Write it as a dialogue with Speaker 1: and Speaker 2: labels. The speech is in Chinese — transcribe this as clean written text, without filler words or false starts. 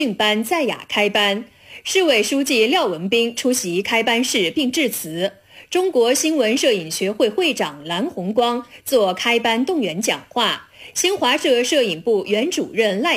Speaker 1: 训班在雅开班，市委书记廖文彬出席开班式并致辞。中国新闻摄影学会会长蓝红光作开班动员讲话，新华社摄影部原主任赖